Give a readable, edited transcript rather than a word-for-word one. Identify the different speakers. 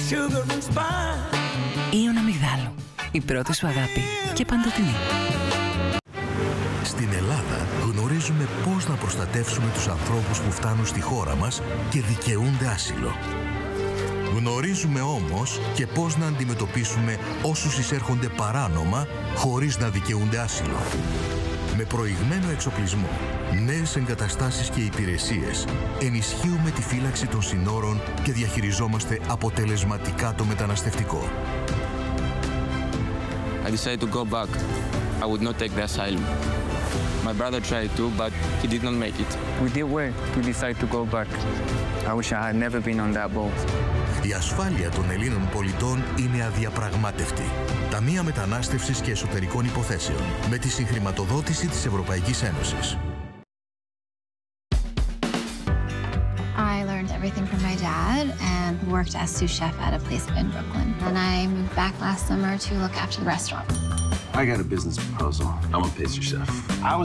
Speaker 1: Ήων Αμυγδάλου. Η πρώτη σου αγάπη και παντοτινή.
Speaker 2: Στην Ελλάδα γνωρίζουμε πώς να προστατεύσουμε τους ανθρώπους που φτάνουν στη χώρα μας και δικαιούνται άσυλο. Γνωρίζουμε όμως και πώς να αντιμετωπίσουμε όσους εισέρχονται παράνομα χωρίς να δικαιούνται άσυλο. Με προηγμένο εξοπλισμό, νέες εγκαταστάσεις και υπηρεσίες, ενισχύουμε τη φύλαξη των συνόρων και διαχειριζόμαστε αποτελεσματικά το μεταναστευτικό.
Speaker 3: I decided to go back. I would not take the asylum. My brother tried to, but he did not make it.
Speaker 4: We did well to decide to go back. I wish I had never been on that boat.
Speaker 2: Η ασφάλεια των Ελλήνων πολιτών είναι αδιαπραγμάτευτη. Ταμεία Μετανάστευσης και Εσωτερικών Υποθέσεων, με τη συγχρηματοδότηση της Ευρωπαϊκής Ένωσης.
Speaker 5: I learned everything from my dad and worked as sous chef at a place in Brooklyn. And I moved back last summer to look after the restaurant.
Speaker 6: I got a business proposal. I'm a pastry chef. I was